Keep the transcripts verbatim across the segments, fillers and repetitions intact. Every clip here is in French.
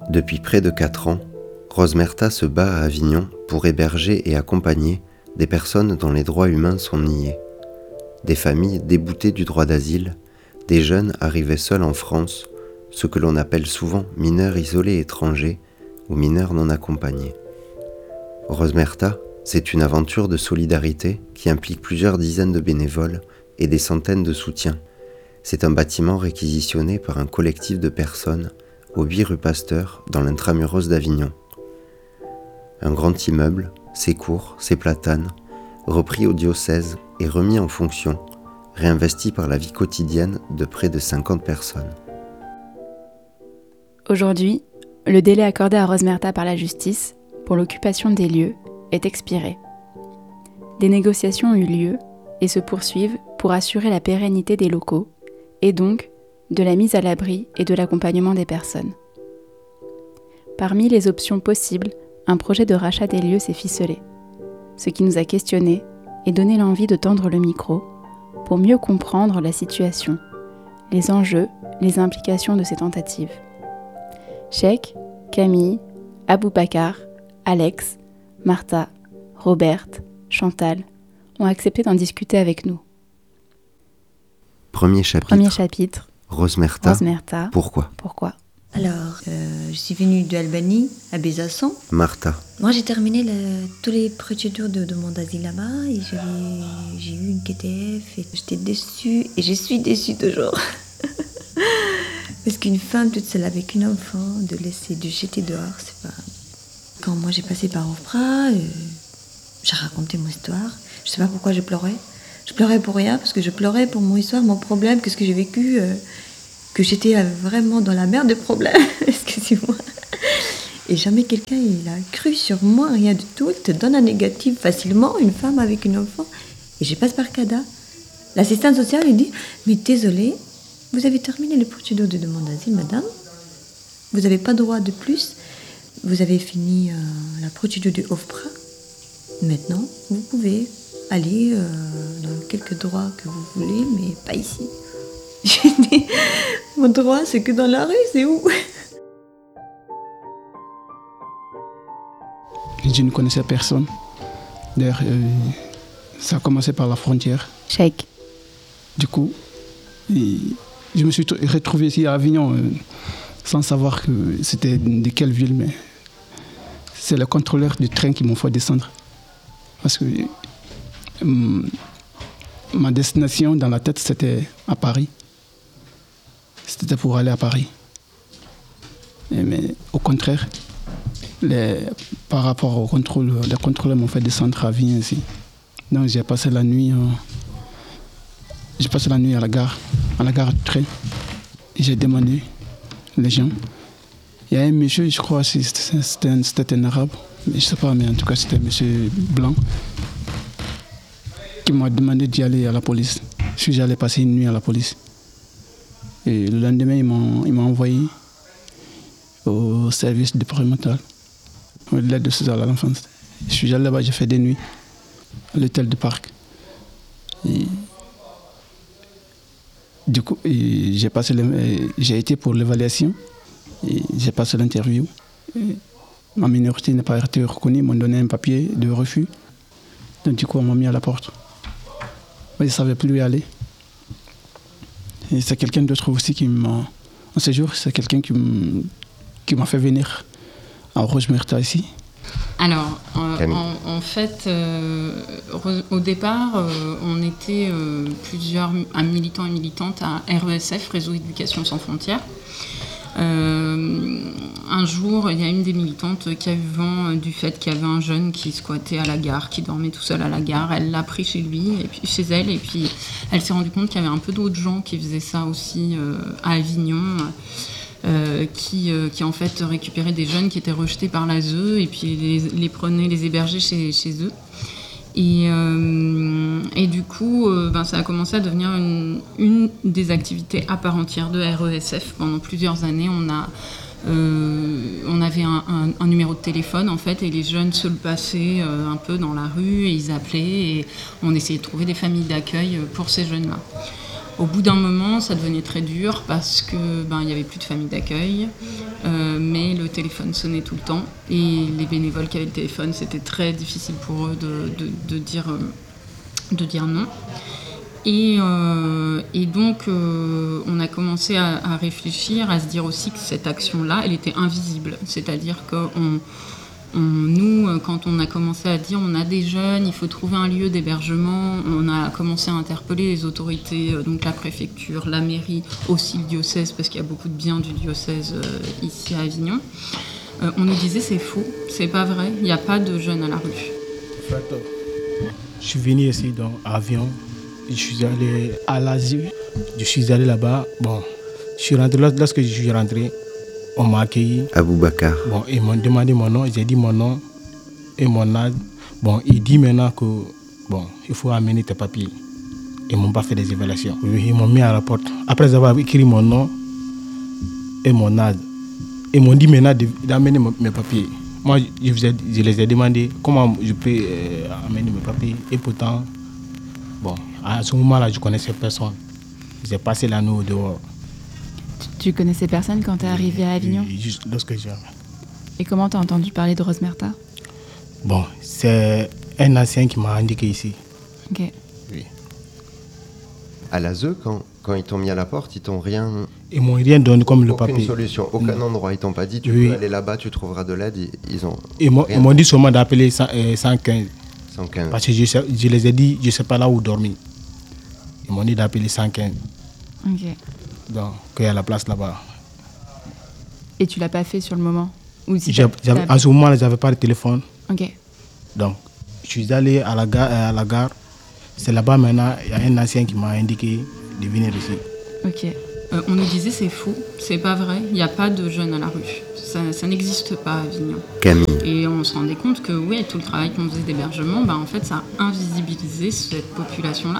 Depuis près de quatre ans, Rosmerta se bat à Avignon pour héberger et accompagner des personnes dont les droits humains sont niés. Des familles déboutées du droit d'asile, des jeunes arrivés seuls en France, ce que l'on appelle souvent mineurs isolés étrangers ou mineurs non accompagnés. Rosmerta, c'est une aventure de solidarité qui implique plusieurs dizaines de bénévoles et des centaines de soutiens. C'est un bâtiment réquisitionné par un collectif de personnes au huit rue Pasteur dans l'intramuros d'Avignon. Un grand immeuble, ses cours, ses platanes, repris au diocèse et remis en fonction, réinvesti par la vie quotidienne de près de cinquante personnes. Aujourd'hui, le délai accordé à Rosmerta par la justice pour l'occupation des lieux est expiré. Des négociations ont eu lieu et se poursuivent pour assurer la pérennité des locaux et donc de la mise à l'abri et de l'accompagnement des personnes. Parmi les options possibles, un projet de rachat des lieux s'est ficelé, ce qui nous a questionnés et donné l'envie de tendre le micro pour mieux comprendre la situation, les enjeux, les implications de ces tentatives. Cheikh, Camille, Aboubacar, Alex, Martha, Robert, Chantal ont accepté d'en discuter avec nous. Premier chapitre. Premier chapitre. Rosmerta. Rosmerta. Pourquoi Pourquoi Alors, euh, je suis venue d'Albanie, à Besançon. Martha. Moi, j'ai terminé le, toutes les procédures de demande d'asile là-bas et j'ai, j'ai eu une Q T F et j'étais déçue et je suis déçue toujours. Parce qu'une femme toute seule avec une enfant, de laisser, de jeter dehors, c'est pas... Quand moi j'ai passé par Ofpra, euh, j'ai raconté mon histoire. Je sais pas pourquoi je pleurais. Je pleurais pour rien, parce que je pleurais pour mon histoire, mon problème, qu'est-ce que j'ai vécu, euh, que j'étais vraiment dans la merde de problèmes, excusez-moi. Et jamais quelqu'un il a cru sur moi, rien du tout. Il te donne un négatif facilement, une femme avec une enfant. Et je passe par CADA. L'assistante sociale lui dit, mais désolée, vous avez terminé les procédures de demande d'asile, madame. Vous n'avez pas droit de plus. Vous avez fini euh, la procédure du Ofpra. Maintenant, vous pouvez aller euh, dans quelques droits que vous voulez, mais pas ici. J'ai dit, mon droit, c'est que dans la rue, c'est où? Je ne connaissais personne. D'ailleurs, euh, ça a commencé par la frontière. Cheikh. Du coup, et je me suis retrouvé ici à Avignon euh, sans savoir que c'était de quelle ville, mais c'est le contrôleur du train qui m'a fait descendre. Parce que euh, ma destination dans la tête, c'était à Paris. C'était pour aller à Paris. Et, mais au contraire, les, par rapport au contrôle, les contrôleurs m'ont fait descendre à Avignon ici. Donc j'ai passé la nuit, euh, j'ai passé la nuit à la gare, à la gare du train. Et j'ai demandé les gens. Il y a un monsieur, je crois, c'était, c'était, un, c'était un arabe, mais je ne sais pas, mais en tout cas c'était un monsieur blanc qui m'a demandé d'y aller à la police. Je suis allé passer une nuit à la police. Et le lendemain, ils m'ont, ils m'ont envoyé au service départemental, de l'aide sociale à l'enfance. Je suis allé là-bas, j'ai fait des nuits à l'hôtel de Parc. Et du coup, et j'ai, passé le, j'ai été pour l'évaluation, et j'ai passé l'interview. Et ma minorité n'a pas été reconnue, ils m'ont donné un papier de refus. Donc du coup, on m'a mis à la porte. Je ne savais plus où aller. Et c'est quelqu'un d'autre aussi qui m'a... En ce jour, c'est quelqu'un qui, m... qui m'a fait venir à Rosmerta ici. Alors, euh, en, en fait, euh, au départ, euh, on était euh, plusieurs un militants et militantes à R E S F, Réseau Éducation Sans Frontières. Euh, un jour, il y a une des militantes qui a eu vent du fait qu'il y avait un jeune qui squattait à la gare, qui dormait tout seul à la gare. Elle l'a pris chez lui, et puis chez elle, et puis elle s'est rendue compte qu'il y avait un peu d'autres gens qui faisaient ça aussi euh, à Avignon. Euh, qui, euh, qui en fait récupéraient des jeunes qui étaient rejetés par l'A S E et puis les, les prenaient, les hébergeaient chez, chez eux. Et, euh, et du coup, euh, ben, ça a commencé à devenir une, une des activités à part entière de R E S F. Pendant plusieurs années, on, a, euh, on avait un, un, un numéro de téléphone en fait, et les jeunes se le passaient euh, un peu dans la rue et ils appelaient et on essayait de trouver des familles d'accueil pour ces jeunes-là. Au bout d'un moment, ça devenait très dur parce que ben, il y avait plus de famille d'accueil, euh, mais le téléphone sonnait tout le temps et les bénévoles qui avaient le téléphone, c'était très difficile pour eux de, de, de, dire, euh, de dire non. Et, euh, et donc, euh, on a commencé à, à réfléchir, à se dire aussi que cette action-là, elle était invisible. C'est-à-dire qu'on, on, nous, quand on a commencé à dire on a des jeunes, il faut trouver un lieu d'hébergement, on a commencé à interpeller les autorités, donc la préfecture, la mairie, aussi le diocèse, parce qu'il y a beaucoup de biens du diocèse euh, ici à Avignon. Euh, on nous disait c'est faux, c'est pas vrai, il n'y a pas de jeunes à la rue. En fait, je suis venu ici dans Avignon. Je suis allé à l'Asie, je suis allé là-bas. Bon, je suis rentré, lorsque je suis rentré, on m'a accueilli. Aboubacar. Bon, ils m'ont demandé mon nom, j'ai dit mon nom et mon âge. Bon, il dit maintenant que bon, il faut amener tes papiers. Ils ne m'ont pas fait des évaluations. Ils m'ont mis à la porte. Après avoir écrit mon nom et mon âge, ils m'ont dit maintenant d'amener mes papiers. Moi, je, vous ai, je les ai demandé comment je peux euh, amener mes papiers. Et pourtant, bon, à ce moment-là, je connaissais personne. J'ai passé la nuit au dehors. Tu connaissais personne quand tu es arrivé à Avignon ? Juste lorsque j'ai... Et comment tu as entendu parler de Rosmerta ? Bon, c'est un ancien qui m'a indiqué ici. Ok. Oui. À l'A S E, quand, quand ils t'ont mis à la porte, ils t'ont rien... Ils m'ont rien donné comme le Aucune papier. solution, aucun Non. endroit. Ils t'ont pas dit tu Oui. peux aller là-bas, tu trouveras de l'aide. Ils, ils ont Ils m'ont, ils m'ont dit seulement d'appeler cent quinze. cent quinze. Parce que je, sais- je les ai dit, je ne sais pas là où dormir. Ils m'ont dit d'appeler cent quinze. Ok. Donc, qu'il y a la place là-bas. Et tu l'as pas fait sur le moment ? Ou si J'ai- t'as- j'avais- t'as- en ce moment-là, je n'avais pas de téléphone. Ok. Donc, je suis allé à la gare. À la gare. C'est là-bas maintenant, il y a un ancien qui m'a indiqué de venir ici. Ok. Euh, on nous disait c'est faux, c'est pas vrai, il n'y a pas de jeunes à la rue. Ça, ça n'existe pas à Avignon. Camille. Et on se rendait compte que oui, tout le travail qu'on faisait d'hébergement, bah, en fait, ça a invisibilisé cette population-là.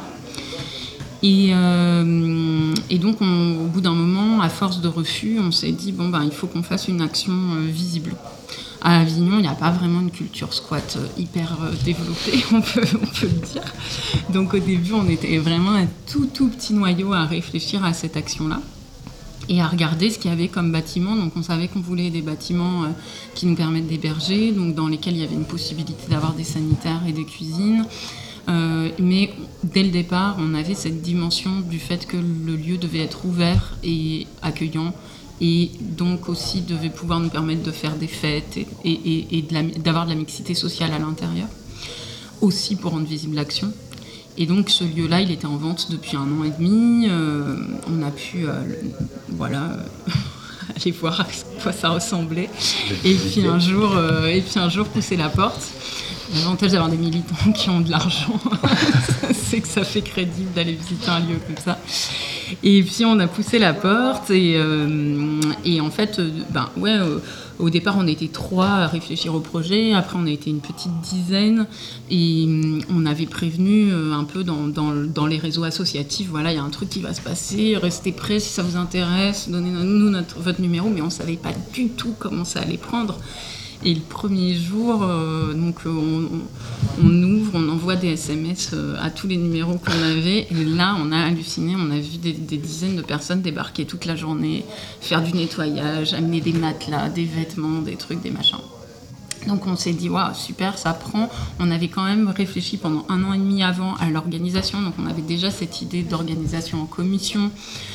Et, euh, et donc, on, au bout d'un moment, à force de refus, on s'est dit bon, bah, il faut qu'on fasse une action euh, visible. À Avignon, il n'y a pas vraiment une culture squat euh, hyper euh, développée, on peut, on peut le dire. Donc au début, on était vraiment un tout tout petit noyau à réfléchir à cette action-là et à regarder ce qu'il y avait comme bâtiment. Donc on savait qu'on voulait des bâtiments euh, qui nous permettent d'héberger, donc dans lesquels il y avait une possibilité d'avoir des sanitaires et des cuisines. Euh, mais dès le départ, on avait cette dimension du fait que le lieu devait être ouvert et accueillant, et donc aussi devait pouvoir nous permettre de faire des fêtes et, et, et, et de la, d'avoir de la mixité sociale à l'intérieur, aussi pour rendre visible l'action. Et donc ce lieu-là, il était en vente depuis un an et demi. Euh, on a pu euh, le, voilà, euh, aller voir à quoi ça ressemblait. Et puis un jour, euh, et puis un jour pousser la porte. L'avantage d'avoir des militants qui ont de l'argent, c'est que ça fait crédible d'aller visiter un lieu comme ça. Et puis on a poussé la porte et, euh, et en fait, ben, ouais, euh, au départ on était trois à réfléchir au projet, après on a été une petite dizaine et euh, on avait prévenu euh, un peu dans, dans, dans les réseaux associatifs, voilà, il y a un truc qui va se passer, restez prêts si ça vous intéresse, donnez-nous notre, votre numéro, mais on ne savait pas du tout comment ça allait prendre. Et le premier jour, euh, donc, on, on, on ouvre, on envoie des S M S euh, à tous les numéros qu'on avait. Et là, on a halluciné. On a vu des, des dizaines de personnes débarquer toute la journée, faire du nettoyage, amener des matelas, des vêtements, des trucs, des machins. Donc on s'est dit, waouh, super, ça prend. On avait quand même réfléchi pendant un an et demi avant à l'organisation. Donc on avait déjà cette idée d'organisation en commission.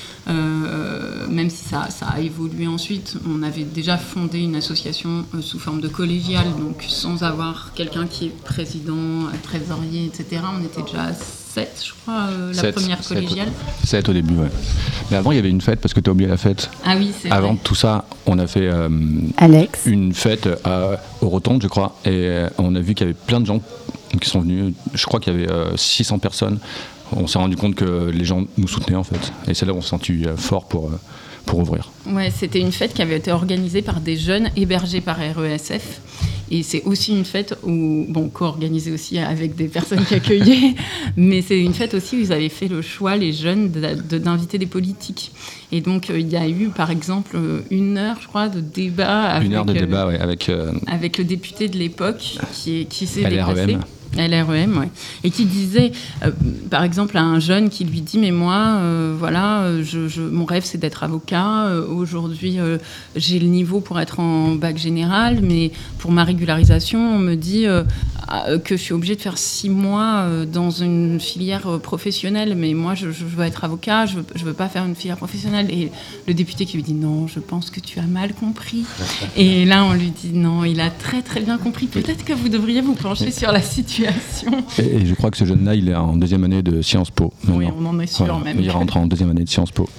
Euh, même si ça, ça a évolué ensuite, on avait déjà fondé une association euh, sous forme de collégiale, donc sans avoir quelqu'un qui est président, euh, trésorier, et cetera. On était déjà à sept, je crois, euh, la sept, première collégiale. sept au début, ouais. Mais avant, il y avait une fête, parce que tu as oublié la fête. Ah oui, c'est Avant vrai. tout ça, on a fait euh, Alex. une fête à, au Rotonde, je crois, et euh, on a vu qu'il y avait plein de gens qui sont venus. Je crois qu'il y avait euh, six cents personnes. On s'est rendu compte que les gens nous soutenaient en fait. Et c'est là où on s'est senti fort pour, pour ouvrir. Ouais, c'était une fête qui avait été organisée par des jeunes hébergés par R E S F. Et c'est aussi une fête où, bon, co-organisée aussi avec des personnes qui accueillaient, mais c'est une fête aussi où ils avaient fait le choix, les jeunes, de, de, d'inviter des politiques. Et donc, euh, il y a eu, par exemple, une heure, je crois, de débat avec, une heure de euh, débat, ouais, avec, euh, avec le député de l'époque qui, est, qui s'est L R E M. déplacé. L R E M, ouais. Et qui disait, euh, par exemple, à un jeune qui lui dit « Mais moi, euh, voilà, je, je, mon rêve, c'est d'être avocat. Euh, aujourd'hui, euh, j'ai le niveau pour être en bac général, mais pour ma régularisation, on me dit euh, que je suis obligée de faire six mois euh, dans une filière professionnelle. Mais moi, je, je veux être avocat, je veux, je veux pas faire une filière professionnelle. » Et le député qui lui dit « Non, je pense que tu as mal compris. » Et là, on lui dit « Non, il a très, très bien compris. Peut-être que vous devriez vous pencher sur la situation. » Et, et je crois que ce jeune-là, il est en deuxième année de Sciences Po. Non, oui, non. on en est sûr ouais, même. Il rentre en deuxième année de Sciences Po.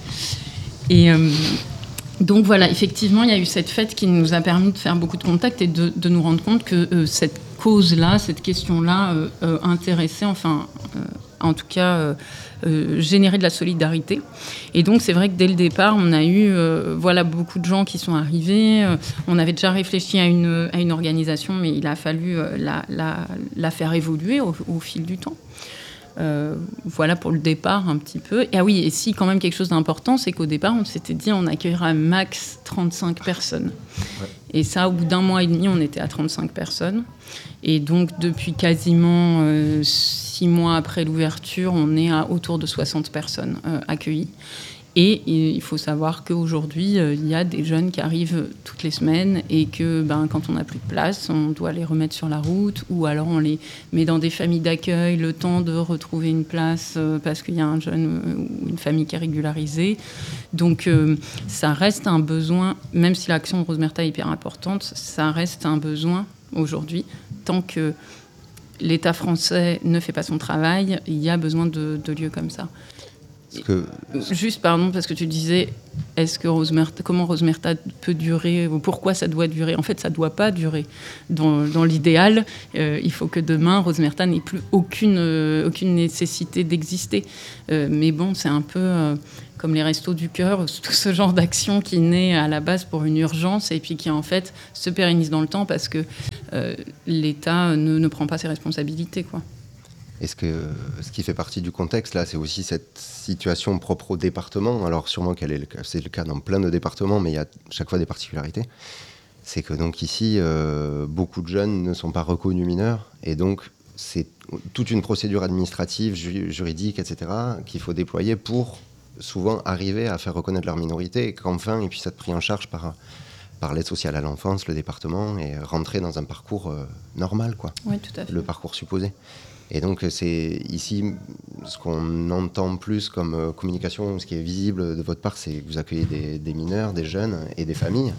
Et euh, donc voilà, effectivement, il y a eu cette fête qui nous a permis de faire beaucoup de contacts et de, de nous rendre compte que euh, cette cause-là, cette question-là euh, euh, intéressait, enfin, euh, en tout cas, euh, euh, générait de la solidarité. Et donc, c'est vrai que dès le départ, on a eu euh, voilà, beaucoup de gens qui sont arrivés. Euh, on avait déjà réfléchi à une, à une organisation, mais il a fallu euh, la, la, la faire évoluer au, au fil du temps. Euh, voilà pour le départ un petit peu. Et ah oui, et si quand même quelque chose d'important, c'est qu'au départ, on s'était dit on accueillera max trente-cinq personnes. Ouais. Et ça, au bout d'un mois et demi, on était à trente-cinq personnes. Et donc, depuis quasiment euh, six mois après l'ouverture, on est à autour de soixante personnes euh, accueillies. Et il faut savoir qu'aujourd'hui, euh, il y a des jeunes qui arrivent toutes les semaines et que ben, quand on n'a plus de place, on doit les remettre sur la route ou alors on les met dans des familles d'accueil le temps de retrouver une place euh, parce qu'il y a un jeune euh, ou une famille qui est régularisée. Donc euh, ça reste un besoin, même si l'action de Rose Merta est hyper importante, ça reste un besoin aujourd'hui. Tant que l'État français ne fait pas son travail, il y a besoin de, de lieux comme ça. Que... Juste, pardon, parce que tu disais, est-ce que Rose Merta, comment Rose Merta peut durer, ou pourquoi ça doit durer ? En fait, ça ne doit pas durer. Dans, dans l'idéal, euh, il faut que demain, Rose Merta n'ait plus aucune, euh, aucune nécessité d'exister. Euh, mais bon, c'est un peu euh, comme les Restos du Cœur, tout ce genre d'action qui naît à la base pour une urgence et puis qui, en fait, se pérennise dans le temps parce que euh, l'État ne, ne prend pas ses responsabilités, quoi. Est-ce que ce qui fait partie du contexte, là, c'est aussi cette situation propre au département. Alors, sûrement qu'elle est le cas, c'est le cas dans plein de départements, mais il y a chaque fois des particularités. C'est que donc ici, euh, beaucoup de jeunes ne sont pas reconnus mineurs. Et donc, c'est toute une procédure administrative, ju- juridique, et cetera, qu'il faut déployer pour souvent arriver à faire reconnaître leur minorité et qu'enfin, ils puissent être pris en charge par, par l'aide sociale à l'enfance, le département, et rentrer dans un parcours euh, normal, quoi. Oui, tout à fait. Le parcours supposé. Et donc, c'est ici, ce qu'on entend plus comme euh, communication, ce qui est visible de votre part, c'est que vous accueillez des, des mineurs, des jeunes et des familles.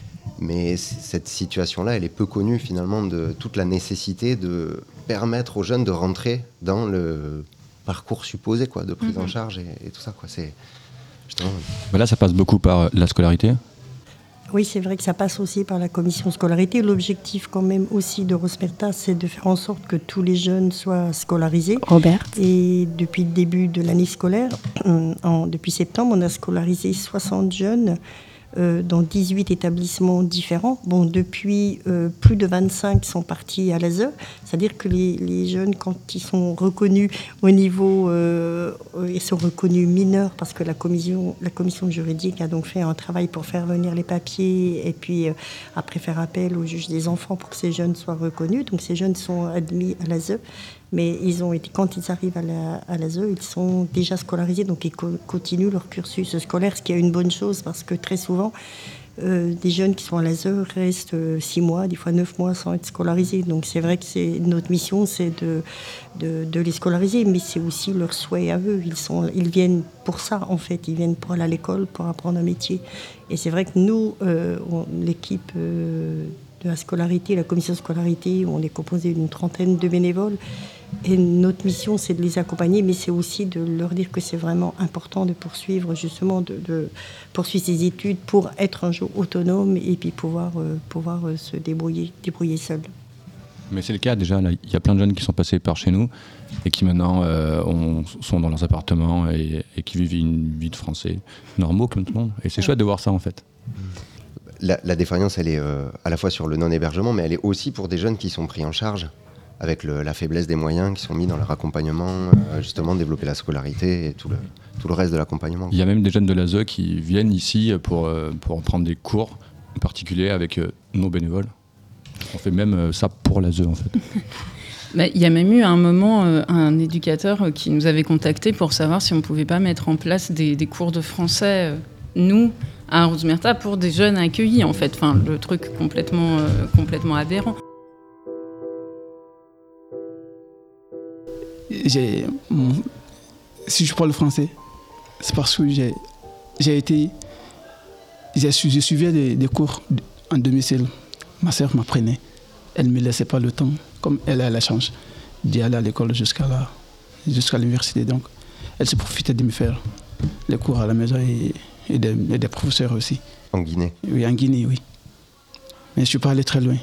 Mais cette situation-là, elle est peu connue finalement de toute la nécessité de permettre aux jeunes de rentrer dans le parcours supposé, quoi, de prise mm-hmm. en charge et, et tout ça, quoi. C'est justement... Mais là, ça passe beaucoup par la scolarité. Oui, c'est vrai que ça passe aussi par la commission scolarité. L'objectif quand même aussi de Rose Merta, c'est de faire en sorte que tous les jeunes soient scolarisés. Robert. Et depuis le début de l'année scolaire, en, depuis septembre, on a scolarisé soixante jeunes euh, dans dix-huit établissements différents. Bon, depuis, euh, plus de vingt-cinq sont partis à l'A S E. C'est-à-dire que les, les jeunes, quand ils sont reconnus au niveau... Euh, ils sont reconnus mineurs parce que la commission, la commission juridique a donc fait un travail pour faire venir les papiers et puis euh, après faire appel au juge des enfants pour que ces jeunes soient reconnus. Donc ces jeunes sont admis à l'A S E. Mais ils ont été, quand ils arrivent à la, à l'A S E, ils sont déjà scolarisés, donc ils co- continuent leur cursus scolaire, ce qui est une bonne chose parce que très souvent, euh, des jeunes qui sont à l'A S E restent euh, six mois, des fois neuf mois sans être scolarisés. Donc c'est vrai que c'est, notre mission, c'est de, de, de les scolariser, mais c'est aussi leur souhait à eux. Ils, sont, ils viennent pour ça, en fait. Ils viennent pour aller à l'école, pour apprendre un métier. Et c'est vrai que nous, euh, on, l'équipe... Euh, de la scolarité, la commission scolarité, on est composé d'une trentaine de bénévoles. Et notre mission, c'est de les accompagner, mais c'est aussi de leur dire que c'est vraiment important de poursuivre, justement, de, de poursuivre ses études pour être un jour autonome et puis pouvoir, euh, pouvoir euh, se débrouiller, débrouiller seul. Mais c'est le cas déjà, là, il y a plein de jeunes qui sont passés par chez nous et qui maintenant euh, ont, sont dans leurs appartements et, et qui vivent une vie de Français normaux comme tout le monde. Et c'est chouette de voir ça, en fait. La, la défaillance, elle est euh, à la fois sur le non-hébergement, mais elle est aussi pour des jeunes qui sont pris en charge avec le, la faiblesse des moyens qui sont mis dans leur accompagnement, euh, justement développer la scolarité et tout le, tout le reste de l'accompagnement. Il y a même des jeunes de l'A S E qui viennent ici pour, euh, pour prendre des cours particuliers avec euh, nos bénévoles. On fait même euh, ça pour l'A S E, en fait. Bah, y a même eu à un moment euh, un éducateur qui nous avait contactés pour savoir si on ne pouvait pas mettre en place des, des cours de français, euh, nous, à Rosmerta, pour des jeunes accueillis, en fait. Enfin, le truc complètement, euh, complètement aberrant. J'ai, si je parle français, c'est parce que j'ai, j'ai été... J'ai, je suivais des, des cours en domicile. Ma sœur m'apprenait. Elle ne me laissait pas le temps, comme elle a la chance d'y aller à l'école jusqu'à, la, jusqu'à l'université. Donc, elle se profitait de me faire les cours à la maison et, et, des, et des professeurs aussi. En Guinée? Oui, en Guinée, oui. Mais je ne suis pas allé très loin.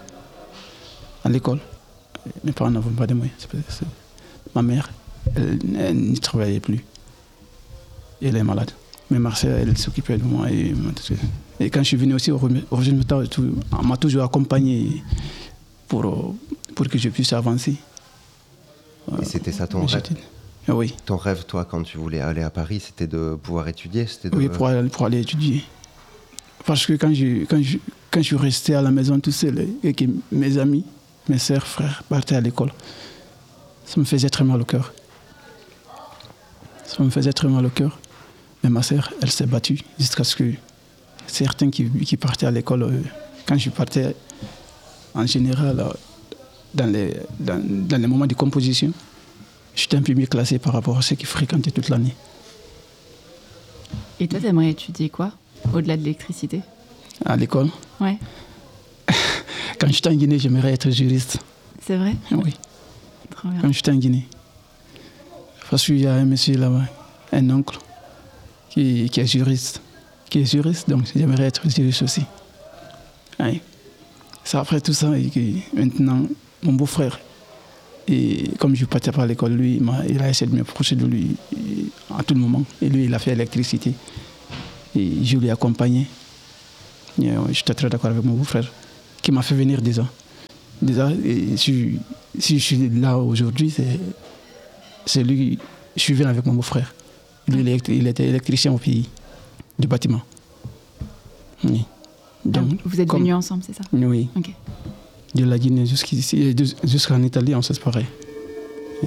À l'école, mes parents n'avaient pas de moyens. C'est, c'est, ma mère, elle, elle n'y travaillait plus. Elle est malade. Mais ma sœur, elle s'occupait de moi. Et, et quand je suis venu aussi au Rosmerta, on m'a toujours accompagné pour, pour que je puisse avancer. Et c'était ça ton rêve? Oui. Ton rêve, toi, quand tu voulais aller à Paris, c'était de pouvoir étudier? C'était de... Oui, pour aller, pour aller étudier. Parce que quand je, quand, je, quand je suis resté à la maison tout seul et que mes amis, mes sœurs, frères partaient à l'école, ça me faisait très mal au cœur. Ça me faisait très mal au cœur. Mais ma sœur, elle s'est battue jusqu'à ce que certains qui, qui partaient à l'école, euh, quand je partais en général euh, dans, les, dans, dans les moments de composition, j'étais un peu mieux classé par rapport à ceux qui fréquentaient toute l'année. Et toi, t'aimerais étudier quoi, au-delà de l'électricité? À l'école? Ouais. Quand j'étais en Guinée, j'aimerais être juriste. C'est vrai? Oui. Trop bien. Quand j'étais en Guinée. Parce qu'il y a un monsieur là-bas, un oncle, qui, qui est juriste. Qui est juriste, donc j'aimerais être juriste aussi. Oui. C'est après tout ça, et que maintenant, mon beau-frère, et comme je ne partais pas à l'école, lui, il, m'a, il a essayé de m'approcher de lui à tout le moment. Et lui, il a fait l'électricité. Et je l'ai accompagné. Et j'étais très d'accord avec mon beau-frère, qui m'a fait venir déjà. Déjà, et si, si je suis là aujourd'hui, c'est, c'est lui, je suis venu avec mon beau-frère. Lui, il était électricien au pays du bâtiment. Oui. Donc, ah, vous êtes comme, venus ensemble, c'est ça? Oui. Okay. De la Guinée jusqu'ici, jusqu'en Italie, on se séparait.